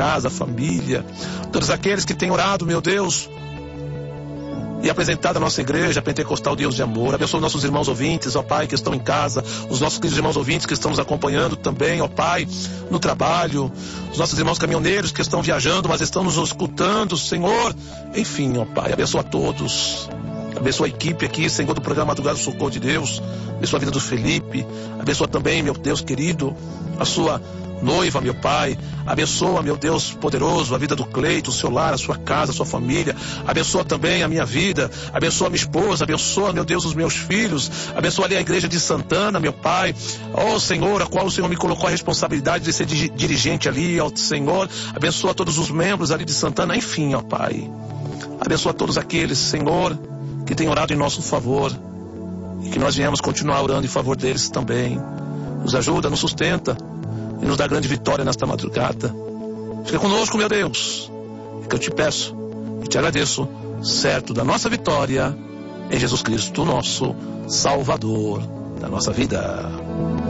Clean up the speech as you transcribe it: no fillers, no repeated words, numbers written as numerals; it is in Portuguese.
casa, a família, todos aqueles que têm orado, meu Deus, e apresentado a nossa igreja pentecostal Deus de amor. Abençoa os nossos irmãos ouvintes, ó Pai, que estão em casa, os nossos queridos irmãos ouvintes que estão nos acompanhando também, ó Pai, no trabalho, os nossos irmãos caminhoneiros que estão viajando, mas estão nos escutando, Senhor. Enfim, ó Pai, abençoa a todos. Abençoa a equipe aqui, Senhor, do programa Madrugada do Socorro de Deus. Abençoa a vida do Felipe. Abençoa também, meu Deus querido, a sua noiva, meu Pai. Abençoa, meu Deus poderoso, a vida do Cleito, o seu lar, a sua casa, a sua família. Abençoa também a minha vida. Abençoa a minha esposa. Abençoa, meu Deus, os meus filhos. Abençoa ali a igreja de Santana, meu Pai. Ó Senhor, a qual o Senhor me colocou a responsabilidade de ser dirigente ali, ó Senhor. Abençoa todos os membros ali de Santana. Enfim, ó Pai. Abençoa todos aqueles, Senhor, que têm orado em nosso favor. E que nós viemos continuar orando em favor deles também. Nos ajuda, nos sustenta e nos dá grande vitória nesta madrugada. Fica conosco, meu Deus, e que eu te peço e te agradeço, certo da nossa vitória em Jesus Cristo, nosso Salvador da nossa vida.